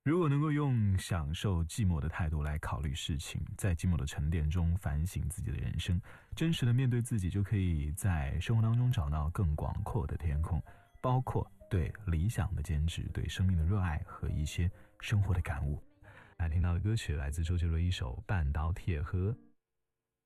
如果能够用享受寂寞的态度来考虑事情，在寂寞的沉淀中反省自己的人生，真实的面对自己，就可以在生活当中找到更广阔的天空，包括对理想的坚持，对生命的热爱和一些生活的感悟。听到的歌曲来自周杰伦一首《半岛铁盒》，